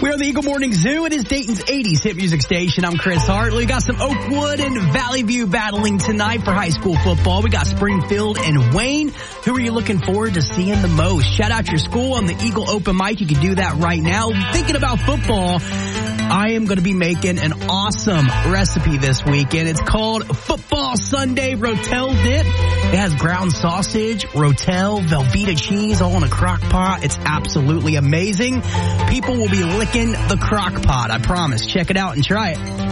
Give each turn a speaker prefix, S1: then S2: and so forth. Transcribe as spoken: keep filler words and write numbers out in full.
S1: We're on the Eagle Morning Zoo. It is Dayton's eighties hit music station. I'm Chris Hartley. We got some Oakwood and Valley View battling tonight for high school football. We got Springfield and Wayne. Who are you looking forward to seeing the most? Shout out your school on the Eagle Open Mic. You can do that right now. Thinking about football, I am going to be making an awesome recipe this weekend. It's called Football Sunday Rotel Dip. It has ground sausage, Rotel, Velveeta cheese all in a crock pot. It's absolutely amazing. People will be licking the crock pot, I promise. Check it out and try it.